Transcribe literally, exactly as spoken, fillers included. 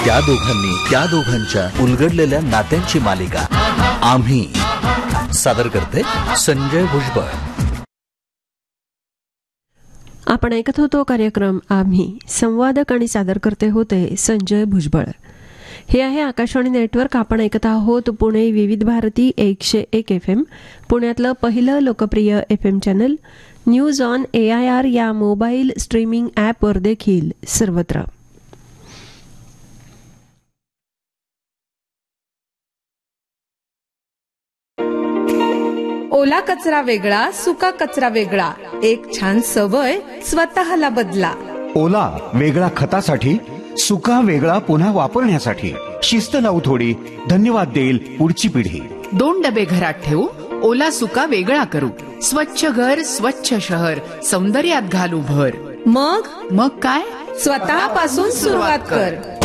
त्या दोघांनी त्या दोघांच्या उलगडलेल्या नात्यांची मालिका आम्ही सादर करते संजय भुजबळ. आपण ऐकत होतो कार्यक्रम आम्ही. संवादक आणि सादरकर्ते होते संजय भुजबळ. हे आहे आकाशवाणी नेटवर्क. आपण ऐकत आहोत पुणे विविध भारती एकशे एक एफ एम, पुण्यातलं पहिलं लोकप्रिय F M channel. News on A I R या मोबाईल स्ट्रीमिंग ॲपवर देखील सर्वत्र. ओला कचरा वेगळा, सुका कचरा वेगळा. एक छान सवय स्वतःला बदला. ओला वेगळा खतासाठी, सुका वेगळा पुन्हा वापरण्यासाठी. शिस्त लावू थोडी, धन्यवाद देईल पुढची पिढी. दोन डबे घरात ठेवू, ओला सुका वेगळा करू. स्वच्छ घर, स्वच्छ शहर, सौंदर्यात घालू भर. मग मग काय, स्वतःपासून सुरुवात कर.